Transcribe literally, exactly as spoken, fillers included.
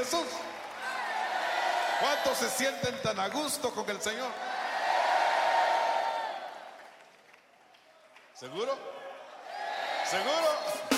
Jesús? ¿Cuántos se sienten tan a gusto con el Señor? ¿Seguro? ¿Seguro?